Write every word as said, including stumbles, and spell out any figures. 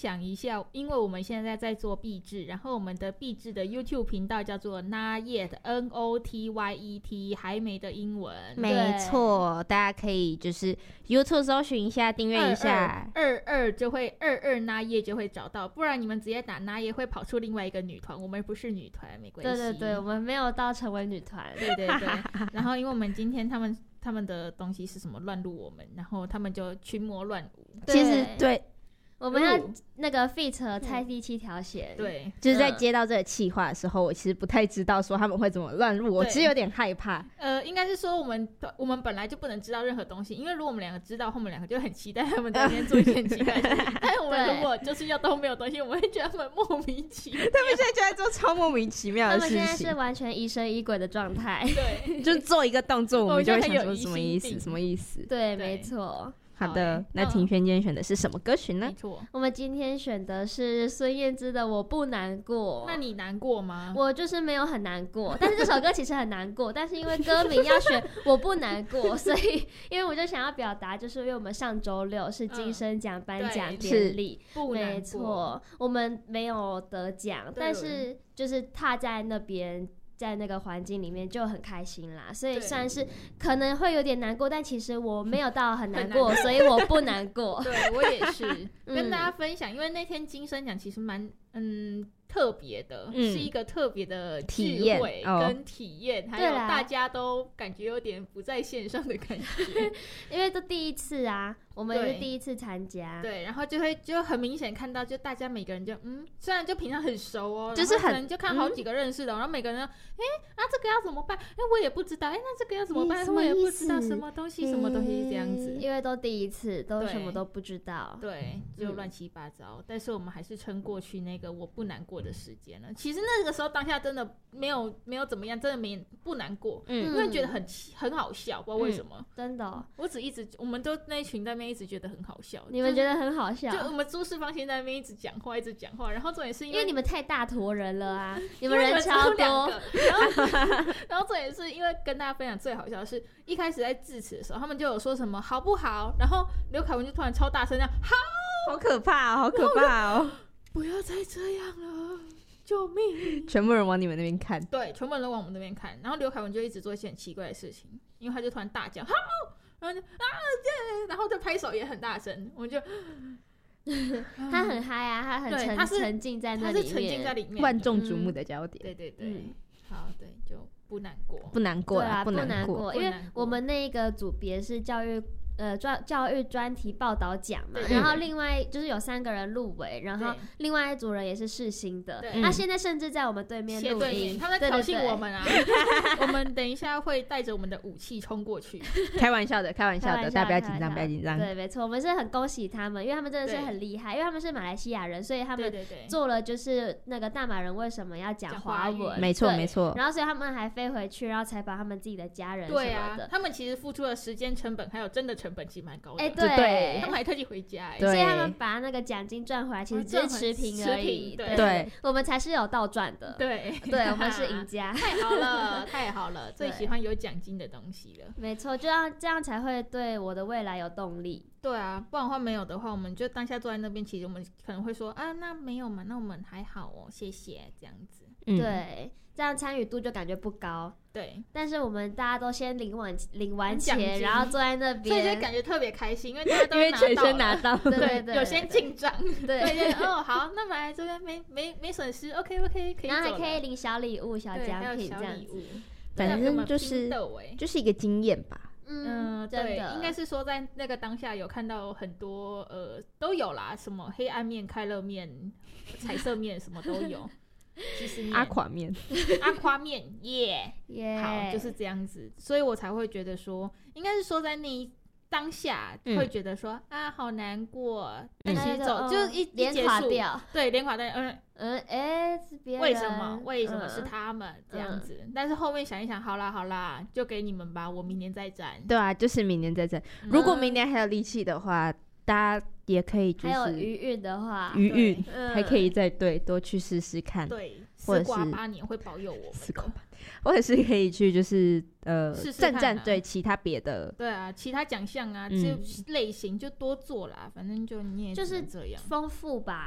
享一下，因为我们现在在做壁纸，然后我们的壁纸的 YouTube 频道叫做 Notyet N O T Y E T 还没的英文， 没错，大家可以就是 YouTube 搜寻一下，订阅一下， 二二就会二二 Notyet 就会找到，不然你们直接打 Notyet 会跑出另外一个女团，我们不是女团，没关系。 对对对，我们没有到成为女团。 对对对，然后因为我们今天他们他们的东西是什么乱入我们，然后他们就群魔乱舞。 其实对。 我们要那个 feat 蔡第七条线， 对， 就是在接到这个企划的时候，我其实不太知道说他们会怎么乱入，我其实有点害怕。 呃，应该是说我们我们本来就不能知道任何东西，因为如果我们两个知道，我们两个就很期待他们在那边做一件奇怪的事情。但是我们如果就是要都没有东西，我们会觉得他们莫名其妙。 他们现在就在做超莫名其妙的事情。 他们现在是完全疑神疑鬼的状态。 对， 就做一个动作，我们就会想说什么意思？什么意思？ 对，没错。 好的，那庭轩今天选的是什么歌曲呢？ 没错， 我们今天选的是孙燕姿的《我不难过》。 那你难过吗？ 我就是没有很难过，但是这首歌其实很难过，但是因为歌名要选我不难过，所以因为我就想要表达，就是因为我们上周六是金声奖颁奖典礼， 嗯、 没错，我们没有得奖，但是就是踏在那边。在那个环境里面就很开心啦，所以算是可能会有点难过，但其实我没有到很难过，所以我不难过。 对，我也是跟大家分享，因为那天金声奖其实蛮嗯特别的、嗯，是一个特别的智慧跟体验，还有大家都感觉有点不在线上的感觉， 因为都第一次啊，我们也是第一次参加， 对，然后就会就很明显看到，就大家每个人就嗯，虽然就平常很熟哦， 就是很可能就看好几个认识的，嗯、然后每个人，哎，那、啊、这个要怎么办？哎，我也不知道，哎，那这个要怎么办？我也不知道什么东西，什么东西这样子， 因为都第一次，都什么都不知道， 对，就乱七八糟、嗯，但是我们还是撑过去那个我不难过的时间了。其实那个时候当下真的没有没有怎么样，真的没不难过，嗯，因为觉得很很好笑，不知道为什么，嗯、 真的、哦， 我只一直我们都那一群在那边一直觉得很好笑， 你们觉得很好笑， 就我们朱世芳先在那边一直讲话，一直讲话，然后重点是因为因为你们太大坨人了啊，你们人超多， 然后然后重点是因为跟大家分享最好笑的是，一开始在致辞的时候，他们就有说什么好不好，然后刘凯文就突然超大声这样，好， 好可怕哦，好可怕哦， 不要再这样了。救命！ 全部人往你们那边看， 对，全部人都往我们那边看。然后刘凯文就一直做一些很奇怪的事情，因为他就突然大叫，好，然后就啊，然后就拍手也很大声，我们就他很嗨啊，他很沉沉浸在那里面， 他是沉浸在里面， 万众瞩目的焦点。 嗯、对对对、嗯，好，对，就不难过， 不难过啦， 不难过，因为我们那个组别是教育。呃，专教育专题报道奖嘛，然后另外就是有三个人入围，然后另外一组人也是世新的，他现在甚至在我们对面录音， 他们在挑衅我们啊！我们等一下会带着我们的武器冲过去， 开玩笑的，开玩笑的，大家不要紧张，不要紧张。 对，没错，我们是很恭喜他们，因为他们真的是很厉害，因为他们是马来西亚人，所以他们做了就是那个大马人为什么要讲华文， 没错没错。 然后所以他们还飞回去，然后采访他们自己的家人什么的。对啊， 他们其实付出了时间成本还有真的成本其实蛮高的。 哎、欸，对, 对， 他们还特地回家， 所以他们把那个奖金赚回来，其实只是持平而已。 对, 对，我们才是有倒赚的。 对， 对，我们是赢家。 太好了，太好了，最喜欢有奖金的东西了。 没错，就要这样才会对我的未来有动力。 对啊，不然的话没有的话，我们就当下坐在那边，其实我们可能会说啊，那没有嘛，那我们还好哦，谢谢这样子。 嗯、对，这样参与度就感觉不高。 对， 但是我们大家都先领完领完钱，然后坐在那边， 所以就感觉特别开心，因为大家都因为全身拿到， 对对对， 有先进账， 对对对哦，好，那么来这边没没没损失 ，OK OK， 可以走了， 然后还可以领小礼物、小奖品这样子， 反正就是就是一个经验吧。 嗯，对，应该是说在那个当下有看到很多呃都有啦，什么黑暗面、快乐面、彩色面，什么都有。其实阿垮面， 阿夸面，耶、 yeah, yeah. 好，就是这样子，所以我才会觉得说，应该是说在那一当下会觉得说、嗯、啊，好难过，但其实走、嗯、就一脸垮掉， 对，脸垮掉，嗯嗯，哎、欸，是别人， 为什么？为什么是他们、嗯、这样子、嗯？但是后面想一想，好啦好啦，就给你们吧，我明年再战。 对啊，就是明年再战。嗯、如果明年还有力气的话。大家也可以，就是还有余韵的话， 余韵、嗯、还可以再对多去试试看， 对，四挂八年会保佑我们， 四挂八，或者是可以去就是呃战战对其他别的， 对啊，其他奖项啊，就类型就多做啦，反正就你也就是这样丰富吧。